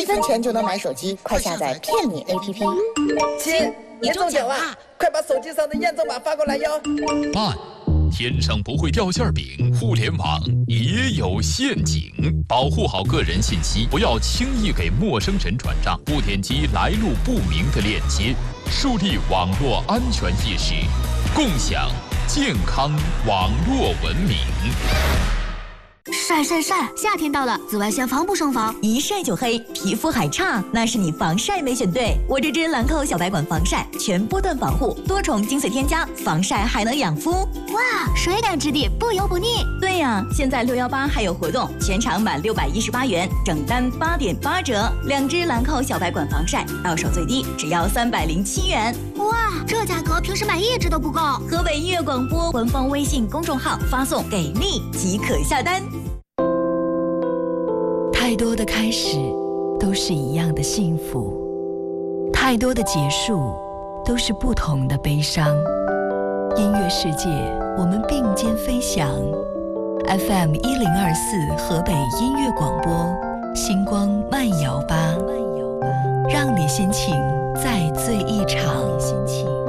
分钱就能买手机，快下载骗你 APP。 亲，你中奖啦！快把手机上的验证码发过来哟。 慢，天上不会掉馅饼，互联网也有陷阱，保护好个人信息，不要轻易给陌生人转账，不点击来路不明的链接，树立网络安全意识，共享健康网络文明。 晒晒晒！夏天到了，紫外线防不胜防， 一晒就黑，皮肤还差，那是你防晒没选对。我这支兰蔻小白管防晒，全波段保护，多重精粹添加，防晒还能养肤。 哇，水感质地，不油不腻。 对呀，现在618还有活动，全场满618元，整单8.8折。2支兰蔻小白管防晒，到手最低只要307元。 哇，这价格平时买1支都不够。 河北音乐广播官方微信公众号发送“给力”即可下单。 太多的开始都是一样的幸福，太多的结束都是不同的悲伤。音乐世界，我们并肩飞翔。FM 1024河北音乐广播，星光慢摇吧，让你心情再醉一场。